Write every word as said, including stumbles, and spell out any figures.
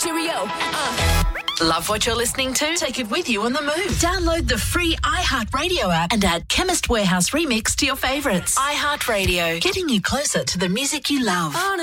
Cheerio. Uh. Love what you're listening to? Take it with you on the move. Download the free iHeartRadio app and add Chemist Warehouse Remix to your favourites. iHeartRadio, getting you closer to the music you love.